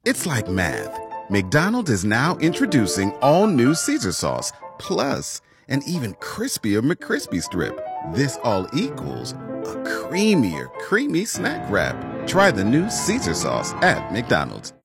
It's like math. McDonald's is now introducing all new Caesar sauce, plus an even crispier McCrispy strip. This all equals a creamier, creamy snack wrap. Try the new Caesar sauce at McDonald's.